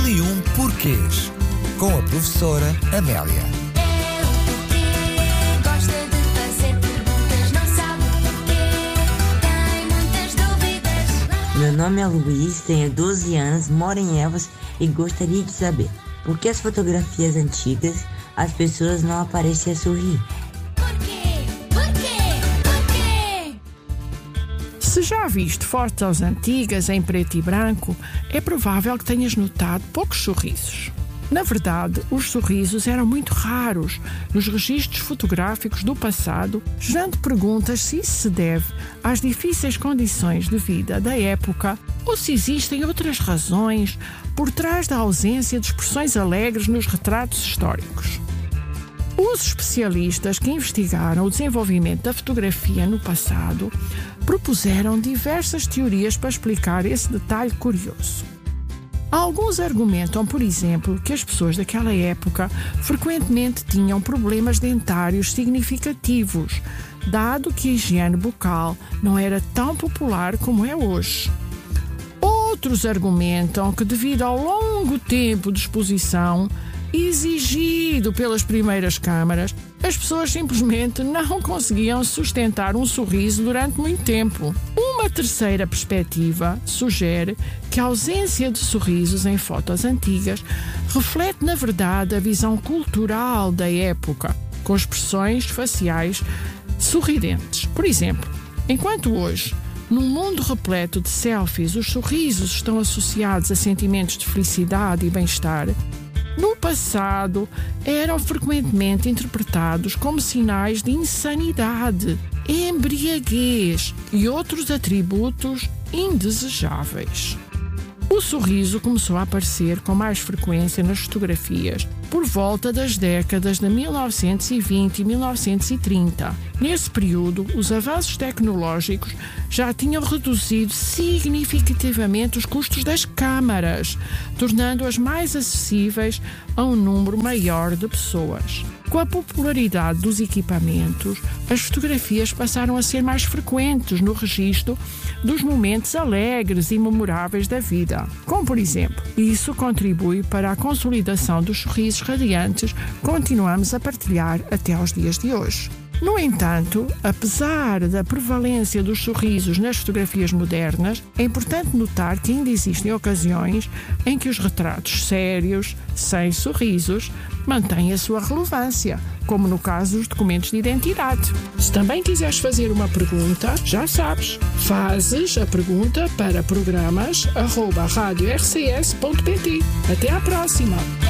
1001 Porquês, com a professora Amélia. Meu nome é Luiz, tenho 12 anos, moro em Elvas e gostaria de saber por que as fotografias antigas as pessoas não aparecem a sorrir. Se já viste fotos antigas em preto e branco, é provável que tenhas notado poucos sorrisos. Na verdade, os sorrisos eram muito raros nos registros fotográficos do passado, gerando perguntas se isso se deve às difíceis condições de vida da época ou se existem outras razões por trás da ausência de expressões alegres nos retratos históricos. Os especialistas que investigaram o desenvolvimento da fotografia no passado propuseram diversas teorias para explicar esse detalhe curioso. Alguns argumentam, por exemplo, que as pessoas daquela época frequentemente tinham problemas dentários significativos, dado que a higiene bucal não era tão popular como é hoje. Outros argumentam que, devido ao longo tempo de exposição exigido pelas primeiras câmaras, as pessoas simplesmente não conseguiam sustentar um sorriso durante muito tempo. Uma terceira perspectiva sugere que a ausência de sorrisos em fotos antigas reflete, na verdade, a visão cultural da época, com expressões faciais sorridentes. Por exemplo, enquanto hoje, num mundo repleto de selfies, os sorrisos estão associados a sentimentos de felicidade e bem-estar, no passado, eram frequentemente interpretados como sinais de insanidade, embriaguez e outros atributos indesejáveis. O sorriso começou a aparecer com mais frequência nas fotografias por volta das décadas de 1920 e 1930. Nesse período, os avanços tecnológicos já tinham reduzido significativamente os custos das câmaras, tornando-as mais acessíveis a um número maior de pessoas. Com a popularidade dos equipamentos, as fotografias passaram a ser mais frequentes no registro dos momentos alegres e memoráveis da vida. Como, por exemplo, isso contribui para a consolidação dos sorrisos radiantes que continuamos a partilhar até aos dias de hoje. No entanto, apesar da prevalência dos sorrisos nas fotografias modernas, é importante notar que ainda existem ocasiões em que os retratos sérios, sem sorrisos, mantêm a sua relevância, como no caso dos documentos de identidade. Se também quiseres fazer uma pergunta, já sabes, fazes a pergunta para programas@radiorcs.pt. Até à próxima!